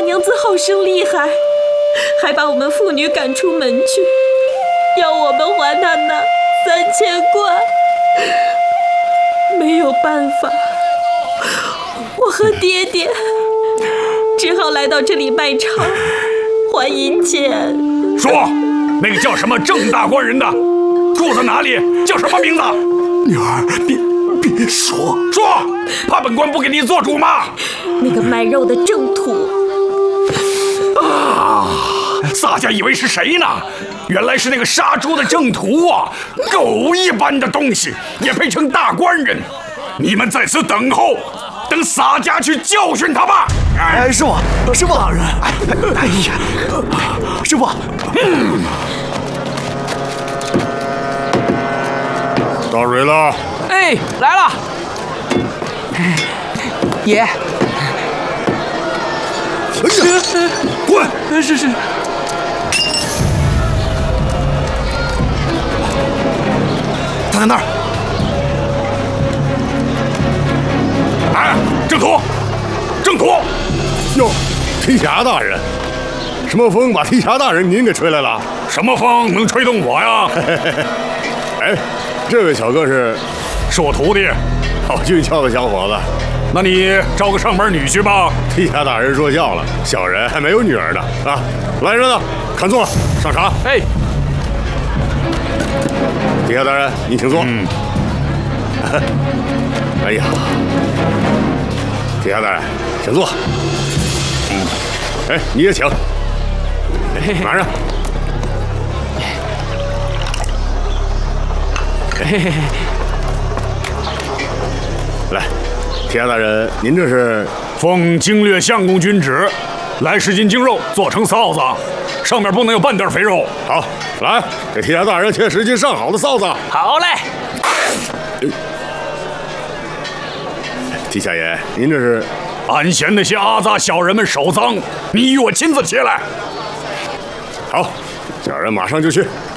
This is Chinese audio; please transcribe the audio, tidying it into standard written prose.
娘子好生厉害，还把我们妇女赶出门去，要我们还她那3000贯。没有办法，我和爹爹只好来到这里卖唱还银钱。 说，那个叫什么郑大官人的，住在哪里？叫什么名字？ 女儿，别说， 怕本官不给你做主吗？ 那个卖肉的郑土。 洒家以为是谁呢？原来是那个杀猪的郑屠啊！狗一般的东西也配称大官人？你们在此等候，等洒家去教训他吧。 哎，师傅，大人，哎呀，师傅， 到水了。 哎，来了，爷。 哎呀， 滚！ 是。 他在那儿。 哎，郑屠！ 哟，提辖大人，什么风把提辖大人您给吹来了？ 什么风能吹动我呀？ 哎，这位小哥是我徒弟。 好俊俏的小伙子。 那你招个上门女婿吧。 提辖大人说笑了，小人还没有女儿呢啊！来人了，看座，上茶。 哎， 提辖大人，您请坐。哎呀，提辖大人，请坐。哎，你也请。马上。来，提辖大人，您这是奉经略相公君旨，来10斤精肉做成臊子，上面不能有半点肥肉。 好，来给提辖大人切10斤上好的臊子。 好嘞。 提辖爷，您这是？ 俺嫌那些阿杂小人们手脏，你与我亲自切来。 好，小人马上就去。